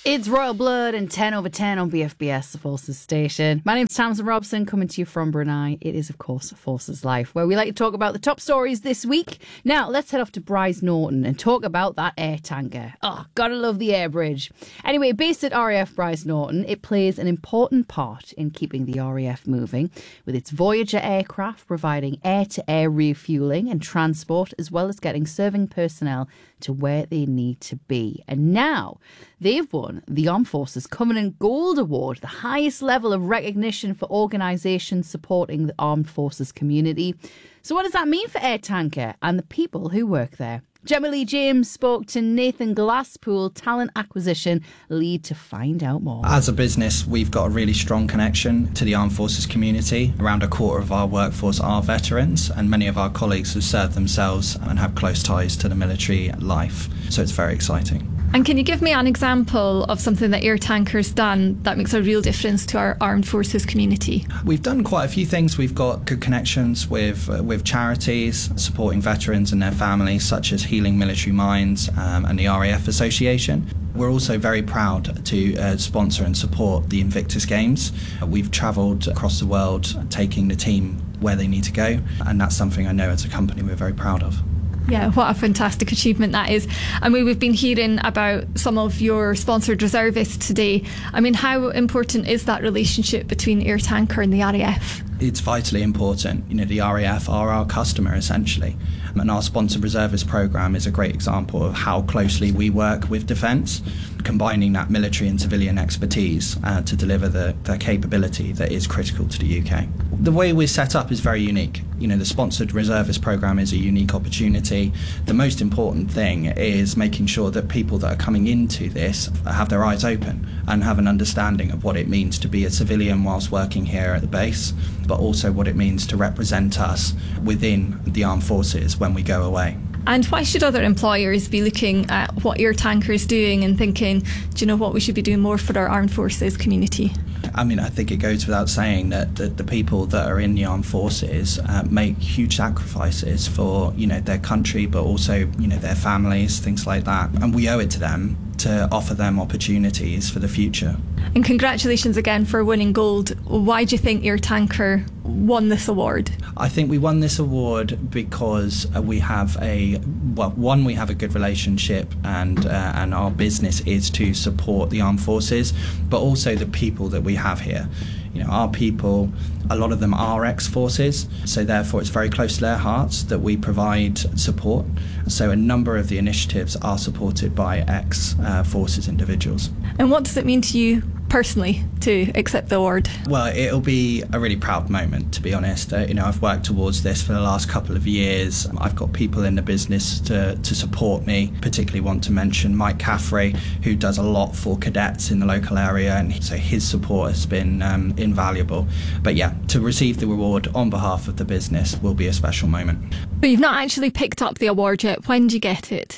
It's Royal Blood and 10 over 10 on BFBS, the Forces station. My name's Tamsin Robson, coming to you from Brunei. It is, of course, Forces Life, where we like to talk about the top stories this week. Now, let's head off to Bryce Norton and talk about that air tanker. Oh, gotta love the air bridge. Anyway, based at RAF Bryce Norton, it plays an important part in keeping the RAF moving, with its Voyager aircraft providing air-to-air refuelling and transport, as well as getting serving personnel to where they need to be. And now they've won the Armed Forces Covenant Gold Award, the highest level of recognition for organisations supporting the Armed Forces community. So what does that mean for Air Tanker and the people who work there? Gemma Lee James spoke to Nathan Glasspool, talent acquisition lead, to find out more. As a business, we've got a really strong connection to the Armed Forces community. Around a quarter of our workforce are veterans, and many of our colleagues have served themselves and have close ties to the military life. So it's very exciting. And can you give me an example of something that Air Tanker's done that makes a real difference to our Armed Forces community? We've done quite a few things. We've got good connections with charities supporting veterans and their families, such as Healing Military Minds and the RAF Association. We're also very proud to sponsor and support the Invictus Games. We've travelled across the world taking the team where they need to go, and that's something I know as a company we're very proud of. Yeah, what a fantastic achievement that is. I mean, we've been hearing about some of your sponsored reservists today. I mean, how important is that relationship between Air Tanker and the RAF? It's vitally important. You know, the RAF are our customer, essentially. And our sponsored reservist programme is a great example of how closely we work with Defence, combining that military and civilian expertise to deliver the capability that is critical to the UK. The way we're set up is very unique. You know, the sponsored reservist programme is a unique opportunity. The most important thing is making sure that people that are coming into this have their eyes open and have an understanding of what it means to be a civilian whilst working here at the base, but also what it means to represent us within the armed forces when we go away. And why should other employers be looking at what Air Tanker is doing and thinking, do you know what, we should be doing more for our Armed Forces community? I mean, I think it goes without saying that the people that are in the armed forces make huge sacrifices for, you know, their country, but also, you know, their families, things like that. And we owe it to them to offer them opportunities for the future. And congratulations again for winning gold. Why do you think Air Tanker won this award? I think we won this award because we have we have a good relationship, and our business is to support the armed forces, but also the people that we have here. You know, our people, a lot of them are ex-forces, so therefore it's very close to their hearts that we provide support. So a number of the initiatives are supported by ex-forces individuals. And what does it mean to you personally to accept the award? Well, it'll be a really proud moment, to be honest. You know, I've worked towards this for the last couple of years. I've got people in the business to support me. Particularly want to mention Mike Caffrey, who does a lot for cadets in the local area, and so his support has been invaluable. But yeah, to receive the award on behalf of the business will be a special moment. But you've not actually picked up the award yet. When do you get it?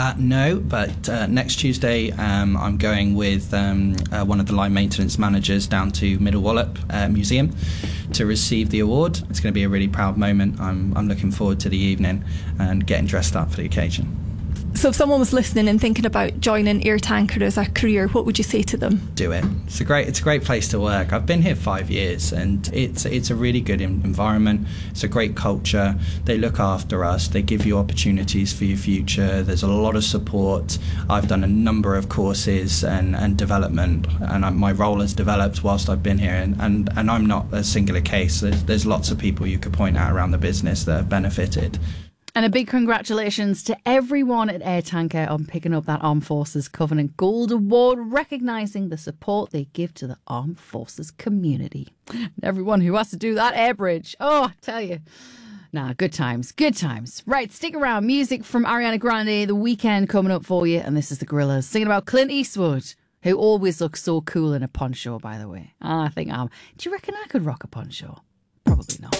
No, but next Tuesday I'm going with one of the line maintenance managers down to Middle Wallop Museum to receive the award. It's going to be a really proud moment. I'm looking forward to the evening and getting dressed up for the occasion. So if someone was listening and thinking about joining Air Tanker as a career, what would you say to them? Do it. It's a great place to work. I've been here 5 years, and it's a really good environment. It's a great culture. They look after us. They give you opportunities for your future. There's a lot of support. I've done a number of courses and development, and my role has developed whilst I've been here. And I'm not a singular case. There's lots of people you could point out around the business that have benefited. And a big congratulations to everyone at Air Tanker on picking up that Armed Forces Covenant Gold Award, recognising the support they give to the Armed Forces community. And everyone who has to do that air bridge. Oh, I tell you. Nah, good times, good times. Right, stick around. Music from Ariana Grande, The Weeknd coming up for you. And this is the Gorillaz singing about Clint Eastwood, who always looks so cool in a poncho, by the way. Do you reckon I could rock a poncho? Probably not.